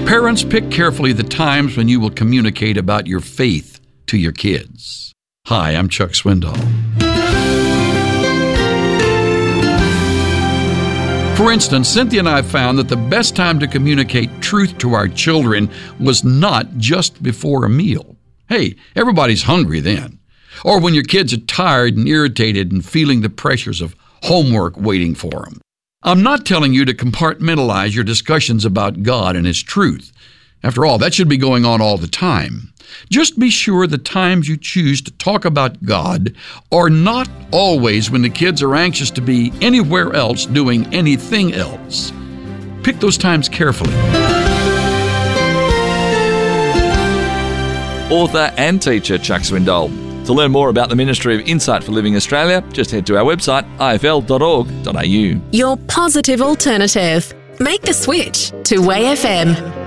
Parents, pick carefully the times when you will communicate about your faith to your kids. Hi, I'm Chuck Swindoll. For instance, Cynthia and I found that the best time to communicate truth to our children was not just before a meal. Hey, everybody's hungry then. Or when your kids are tired and irritated and feeling the pressures of homework waiting for them. I'm not telling you to compartmentalize your discussions about God and His truth. After all, that should be going on all the time. Just be sure the times you choose to talk about God are not always when the kids are anxious to be anywhere else doing anything else. Pick those times carefully. Author and teacher Chuck Swindoll. To learn more about the Ministry of Insight for Living Australia, just head to our website, ifl.org.au. Your positive alternative. Make the switch to Way FM.